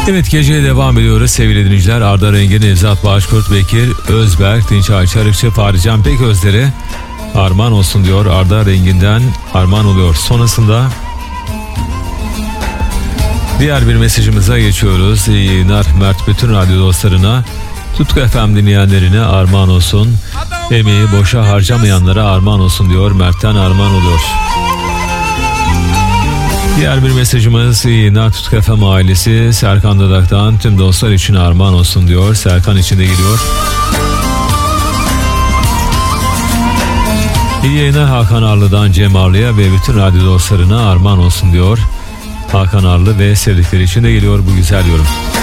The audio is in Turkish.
Evet, geceye devam ediyoruz sevgili dinleyiciler. Arda Rengin, Nevzat Başkurt, Bekir Özberk, Dinçay Çarıkçı, Fahrican Peközleri armağan olsun diyor. Arda Rengin'den armağan oluyor. Sonrasında diğer bir mesajımıza geçiyoruz. İyi yayınlar Mert, bütün radyo dostlarına, Tutku FM dinleyenlerine armağan olsun. Emeği boşa harcamayanlara armağan olsun diyor. Mert'ten armağan oluyor. Diğer bir mesajımız iyi yayınlar Tutku FM ailesi, Serkan Dadak'tan tüm dostlar için armağan olsun diyor. Serkan için de geliyor. İyi yayınlar Hakan Arlı'dan Cem Arlı'ya ve bütün radyo dostlarına armağan olsun diyor. Hakan Arlı ve sevdikleri için de geliyor bu güzel yorum.